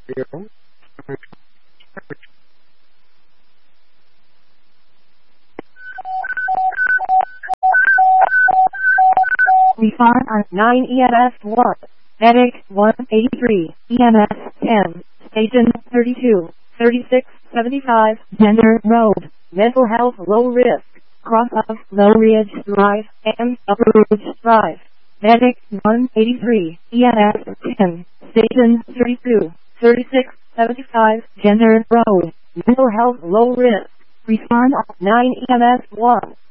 0. Refund on 9 EMS 1. Medic 183. EMS 10. Station 32. 36, 75. Gender Road. Mental health low risk. Cross of Low Ridge Drive and Upper Ridge Drive. Medic 183. EMS 10. Station 32. 36, 75. Gender Road. Mental health low risk. Respond on 9 EMS 1.